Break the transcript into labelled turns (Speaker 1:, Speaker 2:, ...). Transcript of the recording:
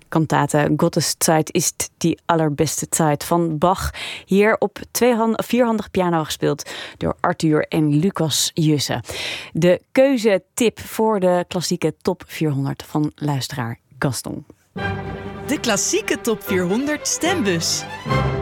Speaker 1: kantate Gotteszeit ist die allerbeste Zeit van Bach. Hier op vierhandig piano gespeeld door Arthur en Lucas Jussen. De keuzetip voor de klassieke top 400 van luisteraar Gaston.
Speaker 2: De klassieke top 400 stembus.